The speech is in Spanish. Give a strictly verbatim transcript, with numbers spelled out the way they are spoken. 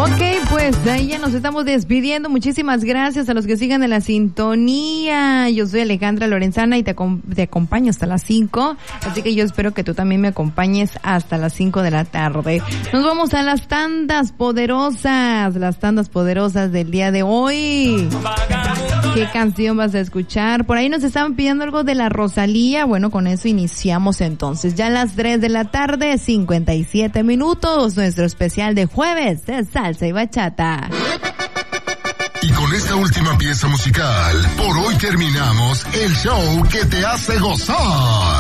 Ok, pues de ahí ya nos estamos despidiendo. Muchísimas gracias a los que sigan en la sintonía. Yo soy Alejandra Lorenzana y te, te acompaño hasta las cinco. Así que yo espero que tú también me acompañes hasta las cinco de la tarde. Nos vamos a las tandas poderosas, las tandas poderosas del día de hoy. ¿Qué canción vas a escuchar? Por ahí nos estaban pidiendo algo de la Rosalía. Bueno, con eso iniciamos entonces. Ya a las tres de la tarde, cincuenta y siete minutos, nuestro especial de jueves de salsa y bachata. Y con esta última pieza musical, por hoy terminamos el show que te hace gozar.